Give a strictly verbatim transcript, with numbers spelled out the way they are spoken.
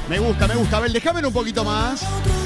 Me gusta, me gusta. A ver, déjame un poquito más.